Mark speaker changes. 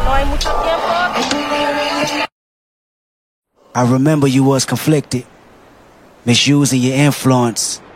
Speaker 1: no hay mucho tiempo.
Speaker 2: I remember you was conflicted, misusing your influence